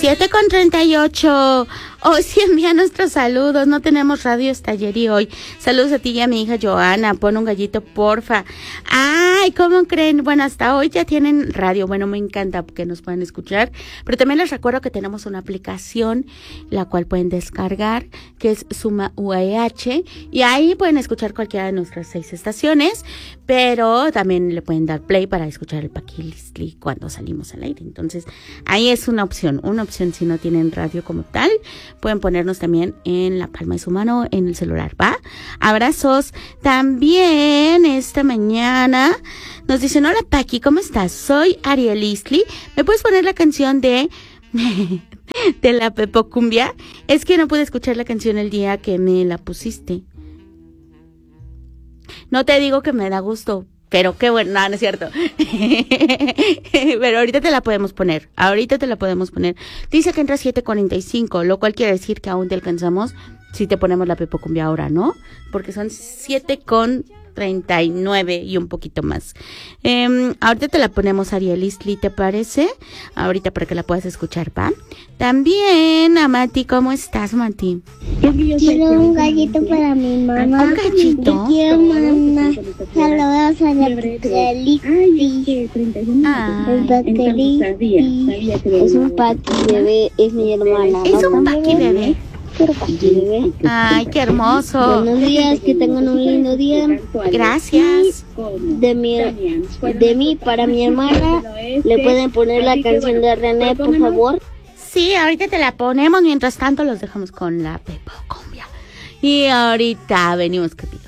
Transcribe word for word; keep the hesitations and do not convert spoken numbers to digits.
siete con treinta y ocho. Hoy sí envía nuestros saludos. No tenemos radio hasta ayer y hoy. Saludos a ti y a mi hija Joana. Pon un gallito, porfa. Ay, ¿cómo creen? Bueno, hasta hoy ya tienen radio. Bueno, me encanta que nos puedan escuchar. Pero también les recuerdo que tenemos una aplicación, la cual pueden descargar, que es Suma U A H. Y ahí pueden escuchar cualquiera de nuestras seis estaciones. Pero también le pueden dar play para escuchar el Paquilistli cuando salimos al aire. Entonces, ahí es una opción. Una opción si no tienen radio como tal. Pueden ponernos también en la palma de su mano, en el celular, ¿va? Abrazos. También esta mañana nos dicen, hola Paqui, ¿cómo estás? Soy Ariel Istli. ¿Me puedes poner la canción de... de la Pepocumbia? Es que no pude escuchar la canción el día que me la pusiste. No te digo que me da gusto, pero qué bueno, no, no es cierto. Pero ahorita te la podemos poner, ahorita te la podemos poner. Dice que entra siete cuarenta y cinco, lo cual quiere decir que aún te alcanzamos si te ponemos la Pepocumbia ahora, ¿no? Porque son siete con treinta y nueve y un poquito más. Eh, ahorita te la ponemos, Ariel Istli, ¿te parece? Ahorita para que la puedas escuchar, ¿va? También, a Mati, ¿cómo estás, Mati? Quiero un gallito para mi mamá. ¿Un gallito? Yo quiero mandar saludos a la Paquilistli. Ah, El Paquilistli es un Paqui bebé, es mi hermana. es un Paqui bebé. Quiero Paqui bebé. Ay, qué hermoso. Buenos días, que tengan un lindo día. Gracias. De mi, de mí para mi hermana, ¿le pueden poner la canción de René, por favor? Sí, ahorita te la ponemos. Mientras tanto, los dejamos con la Pepocumbia. Y ahorita venimos contigo.